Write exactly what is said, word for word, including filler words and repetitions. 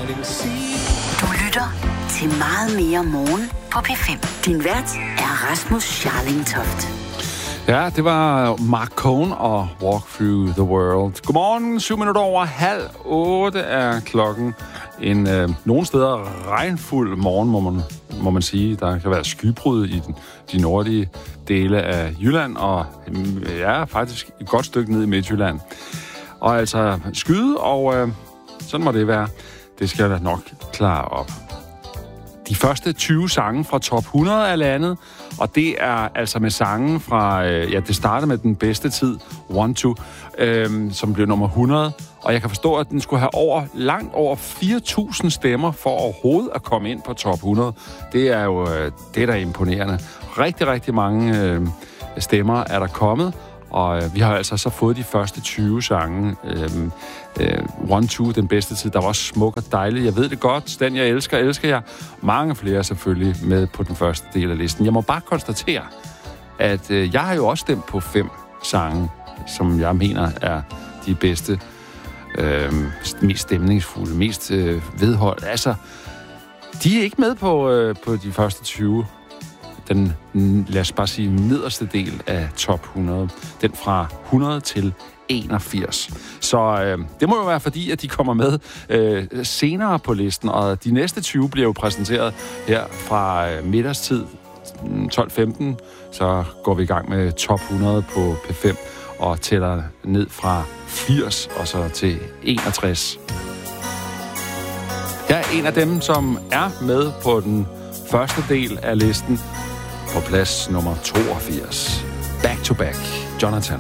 Du lytter til Meget mere morgen på P fem. Din vært er Rasmus Scharling Toft. Ja, det var Mark Cohn og Walk Through the World. Godmorgen, syv minutter over halv otte er klokken. En øh, nogle steder regnfuld morgen, må man, må man sige. Der kan være skybrud i den, de nordlige dele af Jylland, og ja, faktisk et godt stykke ned i Midtjylland. Og altså skyde, og øh, sådan må det være. Det skal jeg nok klare op. De første tyve sange fra top hundrede er landet, og det er altså med sangen fra, øh, ja, det startede med den bedste tid, One Two, øh, som blev nummer hundrede, og jeg kan forstå, at den skulle have over, langt over fire tusind stemmer for overhovedet at komme ind på top hundrede. Det er jo, øh, det er da imponerende. Rigtig, rigtig mange øh, stemmer er der kommet, og øh, vi har altså så fået de første tyve sange. Øh, øh, One Two, den bedste tid, der var også smuk og dejlig. Jeg ved det godt. Den, jeg elsker, elsker jeg. Mange flere selvfølgelig med på den første del af listen. Jeg må bare konstatere, at øh, jeg har jo også stemt på fem sange, som jeg mener er de bedste, øh, mest stemningsfulde, mest øh, vedhold. Altså, de er ikke med på, øh, på de første tyve. Den, lad os bare sige, nederste del af top hundrede. Den fra hundrede til enogfirs. Så øh, det må jo være fordi, at de kommer med øh, senere på listen, og de næste tyve bliver jo præsenteret her fra øh, middagstid tolv femten. Så går vi i gang med top hundrede på P fem og tæller ned fra firs og så til enogtres. Jeg er en af dem, som er med på den første del af listen på plads nummer toogfirs. Back to back. Jonathan.